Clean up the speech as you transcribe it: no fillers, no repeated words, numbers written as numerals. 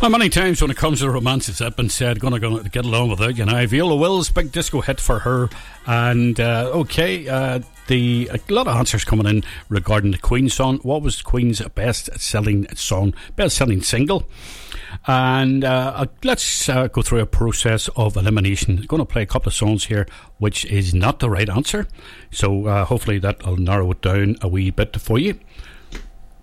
How many times when it comes to romance has that been said, gonna get along without you now? Viola Wills, big disco hit for her. And a lot of answers coming in regarding the Queen song. What was Queen's best-selling song, best-selling single? And let's go through a process of elimination. I'm going to play a couple of songs here which is not the right answer, so hopefully that'll narrow it down a wee bit for you.